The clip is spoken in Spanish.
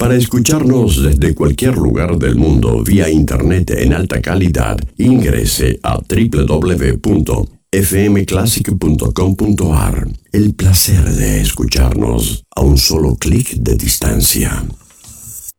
Para escucharnos desde cualquier lugar del mundo vía internet en alta calidad, ingrese a www.fmclassic.com.ar. El placer de escucharnos a un solo clic de distancia.